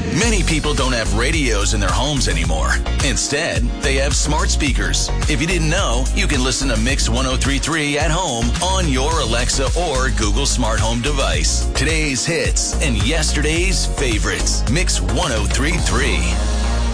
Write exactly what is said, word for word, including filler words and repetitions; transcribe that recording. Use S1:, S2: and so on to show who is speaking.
S1: Many people don't have radios in their homes anymore. Instead, they have smart speakers. If you didn't know, you can listen to Mix ten thirty-three at home on your Alexa or Google Smart Home device. Today's hits and yesterday's favorites. Mix ten thirty-three.